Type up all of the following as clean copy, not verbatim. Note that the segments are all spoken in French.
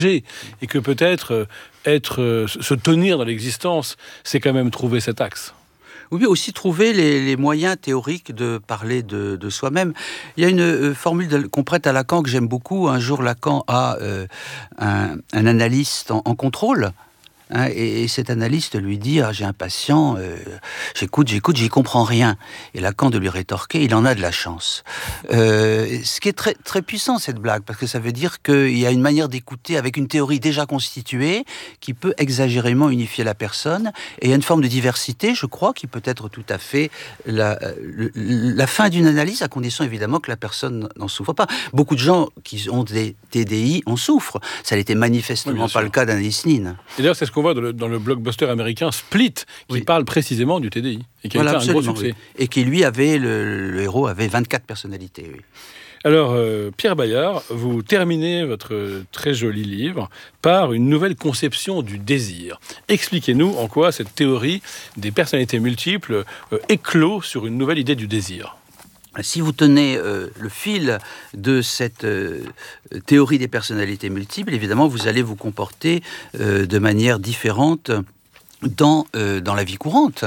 et que peut-être se tenir dans l'existence, c'est quand même trouver cet axe. Oui, aussi trouver les moyens théoriques de parler de soi-même. Il y a une formule qu'on prête à Lacan que j'aime beaucoup. Un jour, Lacan a un analyste en contrôle. Et cet analyste lui dit « j'ai un patient, j'écoute, j'y comprends rien ». Et Lacan de lui rétorquer « il en a de la chance ». Ce qui est très, très puissant, cette blague, parce que ça veut dire qu'il y a une manière d'écouter avec une théorie déjà constituée qui peut exagérément unifier la personne. Et il y a une forme de diversité, je crois, qui peut être tout à fait la fin d'une analyse, à condition évidemment que la personne n'en souffre pas. Beaucoup de gens qui ont des TDI en souffrent. Ça n'était manifestement pas le cas d'Anaïs Nin. Et d'ailleurs, c'est ce qu'on voit dans le blockbuster américain Split, qui parle précisément du TDI, et qui a été un gros succès. Oui. Et qui, lui, le héros avait 24 personnalités. Oui. Alors, Pierre Bayard, vous terminez votre très joli livre par une nouvelle conception du désir. Expliquez-nous en quoi cette théorie des personnalités multiples éclot sur une nouvelle idée du désir. Si vous tenez le fil de cette théorie des personnalités multiples, évidemment, vous allez vous comporter de manière différente dans la vie courante,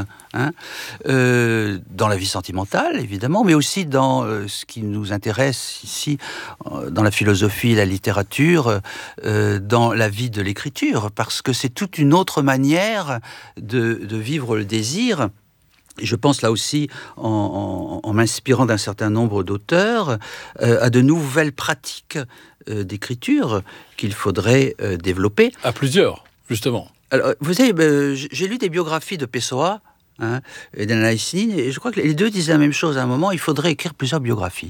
dans la vie sentimentale, évidemment, mais aussi dans ce qui nous intéresse ici, dans la philosophie, la littérature, dans la vie de l'écriture, parce que c'est toute une autre manière de vivre le désir. Et je pense là aussi, en m'inspirant d'un certain nombre d'auteurs, à de nouvelles pratiques d'écriture qu'il faudrait développer. À plusieurs, justement. Alors, vous savez, j'ai lu des biographies de Pessoa et d'Anaïs Nin, et je crois que les deux disaient la même chose à un moment, il faudrait écrire plusieurs biographies.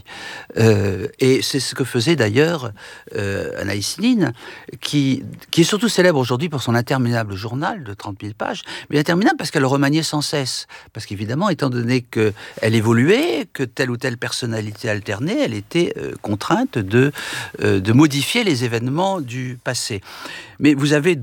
Et c'est ce que faisait d'ailleurs Anaïs Nin, qui est surtout célèbre aujourd'hui pour son interminable journal de 30 000 pages, mais interminable parce qu'elle le remaniait sans cesse. Parce qu'évidemment, étant donné qu'elle évoluait, que telle ou telle personnalité alternait, elle était contrainte de modifier les événements du passé. Mais vous avez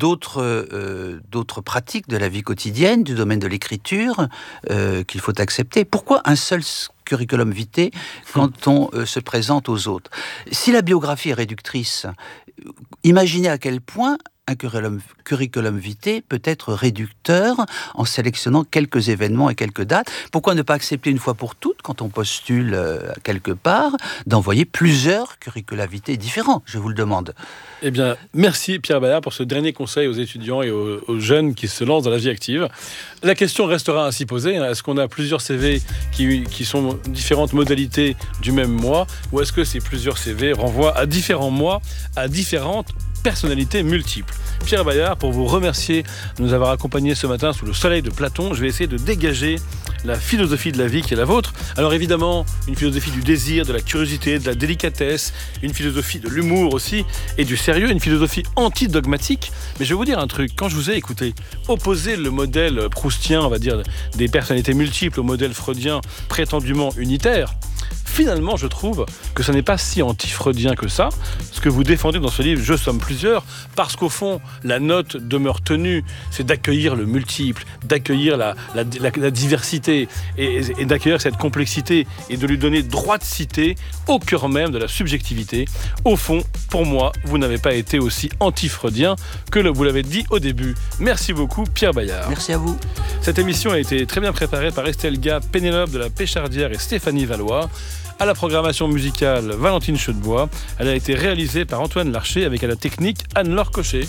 d'autres pratiques de la vie quotidienne, du domaine de l'écriture, qu'il faut accepter. Pourquoi un seul curriculum vitae quand on se présente aux autres? Si la biographie est réductrice, imaginez à quel point un curriculum vitae peut être réducteur en sélectionnant quelques événements et quelques dates. Pourquoi ne pas accepter une fois pour toutes, quand on postule quelque part, d'envoyer plusieurs curricula vitae différents? Je vous le demande. Eh bien, merci Pierre Bayard pour ce dernier conseil aux étudiants et aux jeunes qui se lancent dans la vie active. La question restera ainsi posée. Est-ce qu'on a plusieurs CV qui sont différentes modalités du même mois, ou est-ce que ces plusieurs CV renvoient à différents mois, à différentes personnalités multiples? Pierre Bayard, pour vous remercier de nous avoir accompagnés ce matin sous le soleil de Platon, je vais essayer de dégager la philosophie de la vie qui est la vôtre. Alors évidemment, une philosophie du désir, de la curiosité, de la délicatesse, une philosophie de l'humour aussi, et du sérieux, une philosophie antidogmatique. Mais je vais vous dire un truc, quand je vous ai écouté opposer le modèle proustien, on va dire, des personnalités multiples au modèle freudien prétendument unitaire, finalement, je trouve que ce n'est pas si anti-freudien que ça, ce que vous défendez dans ce livre « Je somme plusieurs », parce qu'au fond, la note demeure tenue, c'est d'accueillir le multiple, d'accueillir la diversité et d'accueillir cette complexité et de lui donner droit de cité au cœur même de la subjectivité. Au fond, pour moi, vous n'avez pas été aussi anti-freudien que vous l'avez dit au début. Merci beaucoup, Pierre Bayard. Merci à vous. Cette émission a été très bien préparée par Estelle Gap, Pénélope de la Péchardière et Stéphanie Valois. À la programmation musicale, Valentine Chaudebois. Elle a été réalisée par Antoine Larcher avec à la technique Anne-Laure Cochet.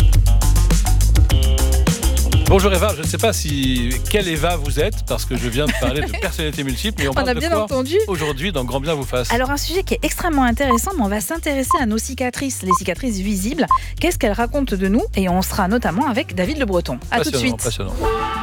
Bonjour Eva, je ne sais pas quelle Eva vous êtes, parce que je viens de parler de personnalités multiples, mais on parle a bien entendu aujourd'hui dans Grand Bien vous fasse. Alors un sujet qui est extrêmement intéressant, mais on va s'intéresser à nos cicatrices, les cicatrices visibles. Qu'est-ce qu'elles racontent de nous? Et on sera notamment avec David Le Breton. À tout de suite. Passionnant.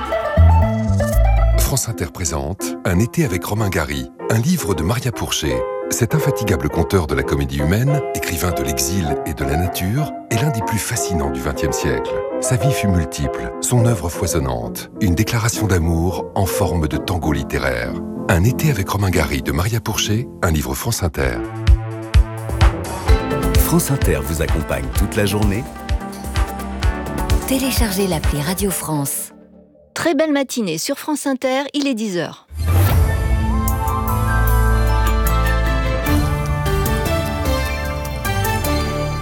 France Inter présente Un été avec Romain Gary, un livre de Maria Pourchet. Cet infatigable conteur de la comédie humaine, écrivain de l'exil et de la nature, est l'un des plus fascinants du XXe siècle. Sa vie fut multiple, son œuvre foisonnante, une déclaration d'amour en forme de tango littéraire. Un été avec Romain Gary de Maria Pourchet, un livre France Inter. France Inter vous accompagne toute la journée. Téléchargez l'appli Radio France. Très belle matinée sur France Inter, il est 10h.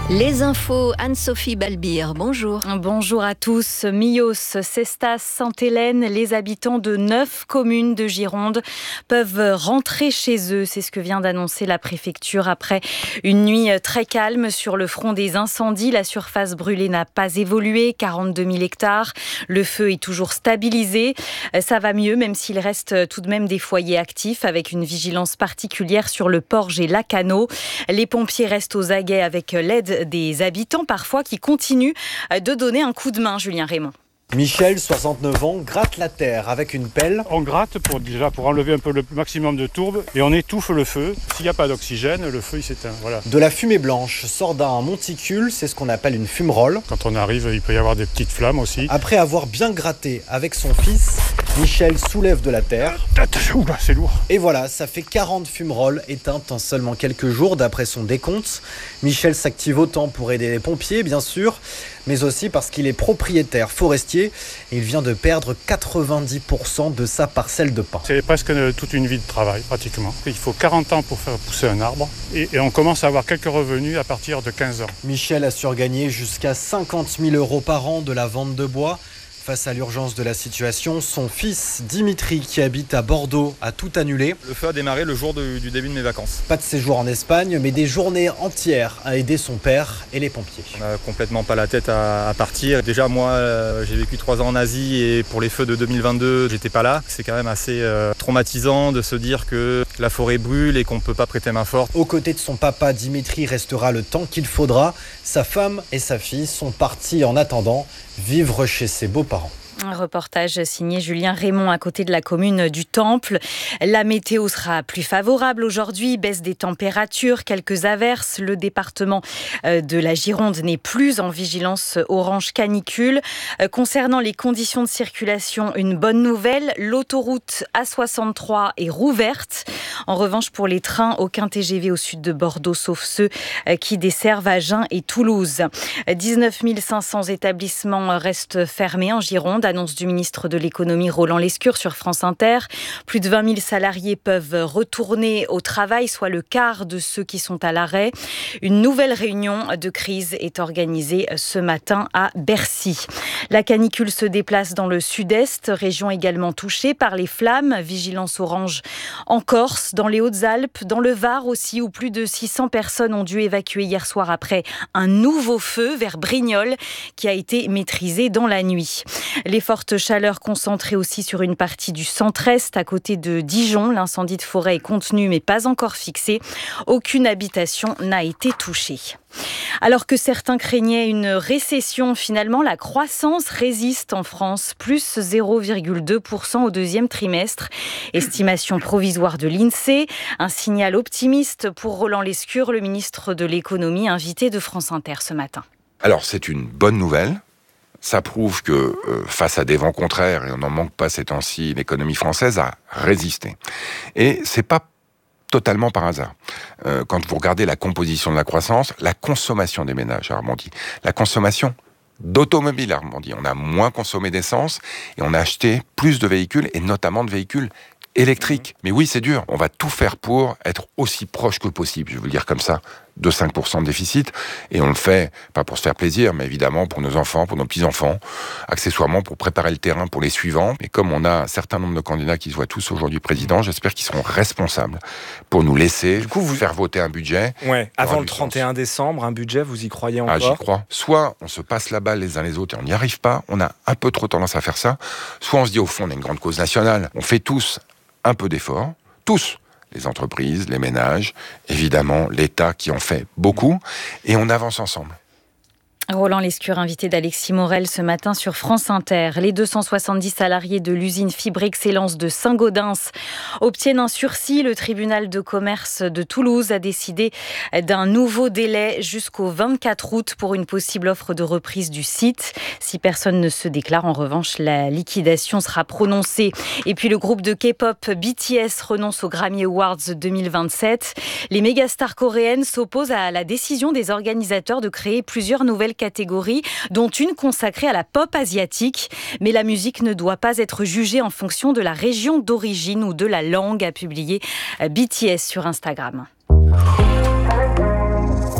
Les infos, Anne-Sophie Balbir, bonjour. Bonjour à tous. Millos, Cestas, Sainte-Hélène, les habitants de 9 communes de Gironde peuvent rentrer chez eux. C'est ce que vient d'annoncer la préfecture après une nuit très calme sur le front des incendies. La surface brûlée n'a pas évolué, 42 000 hectares. Le feu est toujours stabilisé. Ça va mieux, même s'il reste tout de même des foyers actifs avec une vigilance particulière sur le Porge et Lacanau. Les pompiers restent aux aguets avec l'aide des habitants parfois qui continuent de donner un coup de main, Julien Raymond. Michel, 69 ans, gratte la terre avec une pelle. On gratte pour enlever un peu le maximum de tourbe et on étouffe le feu. S'il n'y a pas d'oxygène, le feu il s'éteint. Voilà. De la fumée blanche sort d'un monticule, c'est ce qu'on appelle une fumerole. Quand on arrive, il peut y avoir des petites flammes aussi. Après avoir bien gratté avec son fils, Michel soulève de la terre. Oula, c'est lourd. Et voilà, ça fait 40 fumeroles éteintes en seulement quelques jours d'après son décompte. Michel s'active autant pour aider les pompiers, bien sûr, mais aussi parce qu'il est propriétaire forestier et il vient de perdre 90% de sa parcelle de pin. C'est presque toute une vie de travail, pratiquement. Il faut 40 ans pour faire pousser un arbre et on commence à avoir quelques revenus à partir de 15 ans. Michel assure gagner jusqu'à 50 000 € par an de la vente de bois. Face à l'urgence de la situation, son fils Dimitri, qui habite à Bordeaux, a tout annulé. Le feu a démarré le jour du début de mes vacances. Pas de séjour en Espagne, mais des journées entières à aider son père et les pompiers. On n'a complètement pas la tête à partir. Déjà, moi, j'ai vécu 3 ans en Asie et pour les feux de 2022, j'étais pas là. C'est quand même assez traumatisant de se dire que la forêt brûle et qu'on ne peut pas prêter main forte. Aux côtés de son papa, Dimitri restera le temps qu'il faudra. Sa femme et sa fille sont partis en attendant vivre chez ses beaux-parents. Un reportage signé Julien Raymond à côté de la commune du Temple. La météo sera plus favorable aujourd'hui, baisse des températures, quelques averses. Le département de la Gironde n'est plus en vigilance orange canicule. Concernant les conditions de circulation, une bonne nouvelle, l'autoroute A63 est rouverte. En revanche, pour les trains, aucun TGV au sud de Bordeaux, sauf ceux qui desservent Agen et Toulouse. 19 500 établissements restent fermés en Gironde. Annonce du ministre de l'économie Roland Lescure sur France Inter. Plus de 20 000 salariés peuvent retourner au travail, soit le quart de ceux qui sont à l'arrêt. Une nouvelle réunion de crise est organisée ce matin à Bercy. La canicule se déplace dans le sud-est, région également touchée par les flammes. Vigilance orange en Corse, dans les Hautes-Alpes, dans le Var aussi, où plus de 600 personnes ont dû évacuer hier soir après un nouveau feu vers Brignoles qui a été maîtrisé dans la nuit. Les fortes chaleurs concentrées aussi sur une partie du centre-est, à côté de Dijon. L'incendie de forêt est contenu mais pas encore fixé. Aucune habitation n'a été touchée. Alors que certains craignaient une récession, finalement, la croissance résiste en France, plus 0,2% au deuxième trimestre. Estimation provisoire de l'INSEE, un signal optimiste pour Roland Lescure, le ministre de l'économie, invité de France Inter ce matin. Alors, c'est une bonne nouvelle. Ça prouve que face à des vents contraires, et on n'en manque pas ces temps-ci, l'économie française a résisté. Et c'est pas totalement par hasard. Quand vous regardez la composition de la croissance, la consommation des ménages, Armandie, la consommation d'automobiles, Armandie, on a moins consommé d'essence et on a acheté plus de véhicules, et notamment de véhicules électriques. Mais oui, c'est dur. On va tout faire pour être aussi proche que possible, je veux le dire comme ça, de 5% de déficit. Et on le fait, pas pour se faire plaisir, mais évidemment pour nos enfants, pour nos petits-enfants, accessoirement pour préparer le terrain pour les suivants. Et comme on a un certain nombre de candidats qui se voient tous aujourd'hui présidents, j'espère qu'ils seront responsables pour nous laisser faire voter un budget. Ouais, avant le 31 décembre, un budget, vous y croyez encore ? J'y crois. Soit on se passe la balle les uns les autres et on n'y arrive pas, on a un peu trop tendance à faire ça, soit on se dit au fond on a une grande cause nationale, on fait tous un peu d'efforts, tous, les entreprises, les ménages, évidemment l'État qui en fait beaucoup, et on avance ensemble. Roland Lescure, invité d'Alexis Morel ce matin sur France Inter. Les 270 salariés de l'usine Fibre Excellence de Saint-Gaudens obtiennent un sursis. Le tribunal de commerce de Toulouse a décidé d'un nouveau délai jusqu'au 24 août pour une possible offre de reprise du site. Si personne ne se déclare, en revanche, la liquidation sera prononcée. Et puis le groupe de K-pop BTS renonce aux Grammy Awards 2027. Les mégastars coréennes s'opposent à la décision des organisateurs de créer plusieurs nouvelles catégories, dont une consacrée à la pop asiatique. Mais la musique ne doit pas être jugée en fonction de la région d'origine ou de la langue, a publié BTS sur Instagram.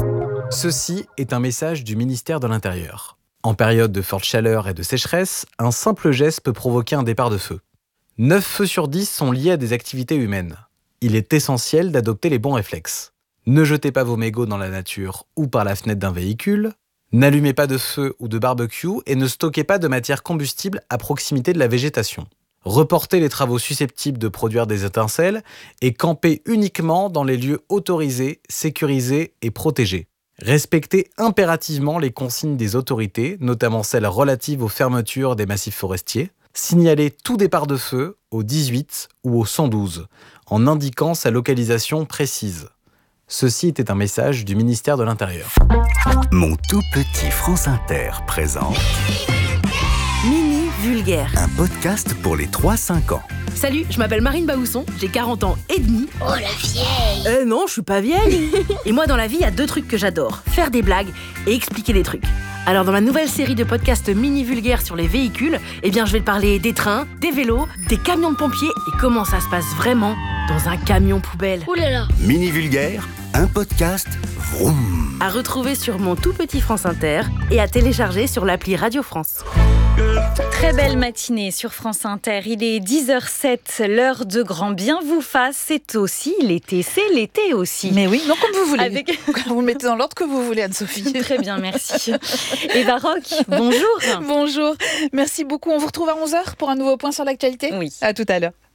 Ceci est un message du ministère de l'Intérieur. En période de forte chaleur et de sécheresse, un simple geste peut provoquer un départ de feu. 9 feux sur 10 sont liés à des activités humaines. Il est essentiel d'adopter les bons réflexes. Ne jetez pas vos mégots dans la nature ou par la fenêtre d'un véhicule. N'allumez pas de feu ou de barbecue et ne stockez pas de matière combustible à proximité de la végétation. Reportez les travaux susceptibles de produire des étincelles et campez uniquement dans les lieux autorisés, sécurisés et protégés. Respectez impérativement les consignes des autorités, notamment celles relatives aux fermetures des massifs forestiers. Signalez tout départ de feu au 18 ou au 112, en indiquant sa localisation précise. Ceci était un message du ministère de l'Intérieur. Mon tout petit France Inter présente Mini Vulgaire, un podcast pour les 3-5 ans. Salut, je m'appelle Marine Baousson, j'ai 40 ans et demi. Oh la vieille! Non, je suis pas vieille. Et moi dans la vie, il y a 2 trucs que j'adore, faire des blagues et expliquer des trucs. Alors dans ma nouvelle série de podcasts Mini Vulgaire sur les véhicules, je vais te parler des trains, des vélos, des camions de pompiers et comment ça se passe vraiment dans un camion poubelle. Ouh là là! Mini Vulgaire, un podcast vroom. À retrouver sur mon tout petit France Inter et à télécharger sur l'appli Radio France. Très belle matinée sur France Inter. Il est 10h07, l'heure de grand bien vous fasse. C'est aussi l'été, c'est l'été aussi. Mais oui, donc comme vous voulez. Vous le mettez dans l'ordre que vous voulez, Anne-Sophie. Très bien, merci. Eva Rock, bonjour. Bonjour, merci beaucoup. On vous retrouve à 11h pour un nouveau point sur l'actualité. Oui. À tout à l'heure.